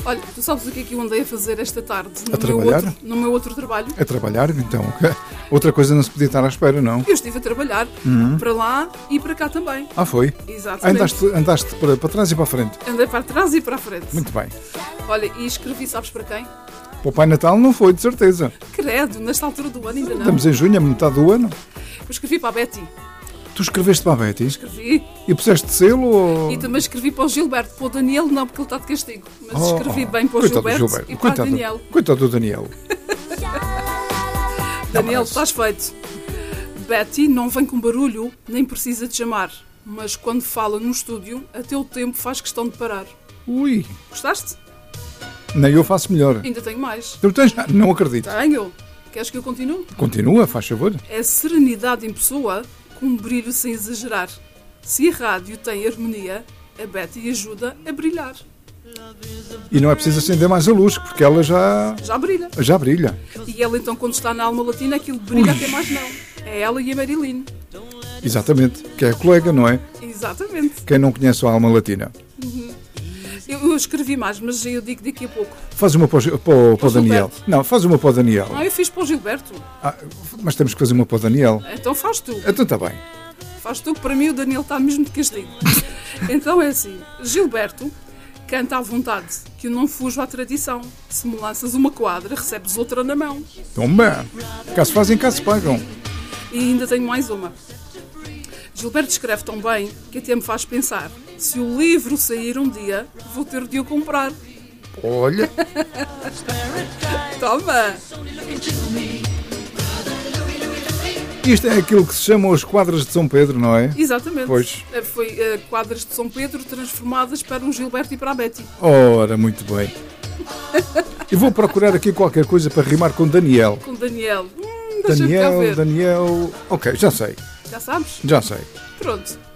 Olha, tu sabes o que é que eu andei a fazer esta tarde? A trabalhar? No meu outro trabalho. A trabalhar, então. Outra coisa não se podia estar à espera, não? Eu estive a trabalhar para lá e para cá também. Ah, foi? Exatamente. Andaste para trás e para a frente. Andei para trás e para a frente. Muito bem. Olha, e escrevi, sabes para quem? Para o Pai Natal não foi, de certeza. Credo, nesta altura do ano ainda não. Estamos em junho, a metade do ano. Eu escrevi para a Betty. Tu escreveste para a Betty? Escrevi. E puseste selo ou... E também escrevi para o Gilberto. Para o Daniel não, porque ele está de castigo. Mas escrevi bem para o Gilberto e para o Daniel. Coitado do Daniel. Daniel, estás feito. Betty não vem com barulho, nem precisa de chamar. Mas quando fala no estúdio, até o tempo faz questão de parar. Ui. Gostaste? Nem eu faço melhor. Ainda tenho mais. Tu tens? Não acredito. Tenho. Queres que eu continue? Continua, faz favor. É serenidade em pessoa, com um brilho sem exagerar. Se a rádio tem harmonia, a Betty ajuda a brilhar. E não é preciso acender mais a luz, porque ela já brilha. Já brilha. E ela então, quando está na Alma Latina, aquilo brilha até mais não. É ela e a Marilyn. Exatamente. Que é a colega, não é? Exatamente. Quem não conhece a Alma Latina. Eu escrevi mais, mas eu digo daqui a pouco. Faz uma para o Daniel. Não, faz uma para o Daniel. Eu fiz para o Gilberto. Mas temos que fazer uma para o Daniel. Então faz tu. Então está bem. Faz tu, que para mim o Daniel está mesmo de castigo. Então é assim. Gilberto canta à vontade, que eu não fujo à tradição. Se me lanças uma quadra, recebes outra na mão. Toma! Cá se fazem, cá se pagam. E ainda tenho mais uma. Gilberto escreve tão bem que até me faz pensar: se o livro sair um dia, vou ter de o comprar. Olha! Toma! Isto é aquilo que se chama os quadras de São Pedro, não é? Exatamente. Pois. Foi quadras de São Pedro transformadas para um Gilberto e para a Betty. Ora, muito bem. E vou procurar aqui qualquer coisa para rimar com Daniel. Com Daniel. Deixa-me cá ver. Daniel... Ok, já sei. Já sabes? Já sei. Pronto.